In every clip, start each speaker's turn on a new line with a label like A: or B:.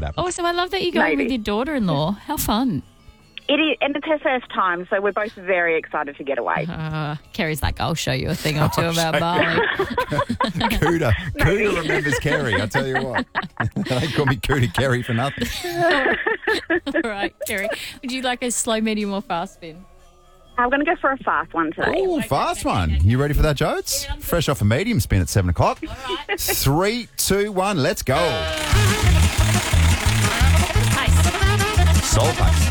A: what happens.
B: Oh, so I love that you're going with your daughter-in-law. How fun.
C: It is, and it's her first time, so we're both very excited to get away.
B: Kerry's like, I'll show you a thing or two about Bali.
A: Cooter remembers Kerry, I tell you what. They call me Cooter Kerry for nothing.
B: All right, Kerry. Would you like a slow, medium or fast spin?
C: I'm going to go for a fast one today.
A: Oh, fast one. You ready for that, Jodes? Fresh off a medium spin at 7 o'clock.
B: All right.
A: 3, 2, 1, let's go.
B: Pace.
A: Soul pace.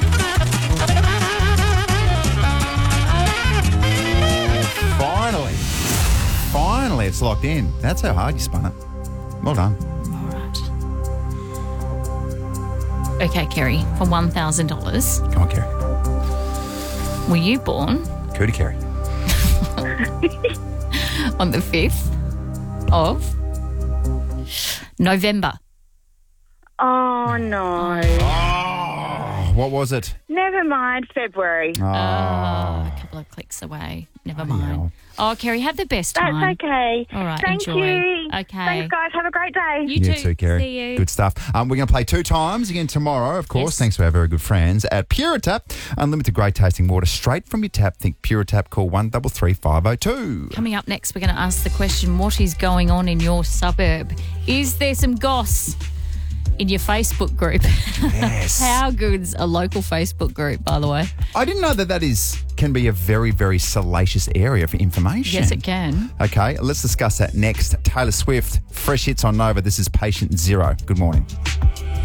A: Finally, it's locked in. That's how hard you spun it. Well done.
B: All right. Okay, Kerry, for $1,000,
A: Come on, Kerry.
B: were you born
A: Cooter Kerry.
B: on the 5th of November?
C: Oh, no.
A: Oh, what was it?
C: Never mind, February.
A: Oh,
B: A couple of clicks away. Never mind.
A: hell.
B: Oh, Kerry, have the best time.
C: That's okay.
B: All right,
C: Thank
B: enjoy.
C: you.
B: Okay.
C: Thanks, guys. Have a great day.
B: You
A: too, Kerry.
B: See you.
A: Good stuff. We're going to play 2 times again tomorrow, of course,
B: Yes.
A: thanks to our very good friends at Puritap. Unlimited great tasting water straight from your tap. Think Puritap. Call 133 502.
B: Coming up next, we're going to ask the question, what is going on in your suburb? Is there some goss in your Facebook group?
A: Yes.
B: How good's a local Facebook group, by the way?
A: I didn't know that can be a very, very salacious area for information.
B: Yes, it can.
A: Okay, let's discuss that next. Taylor Swift, fresh hits on Nova. This is Patient Zero. Good morning.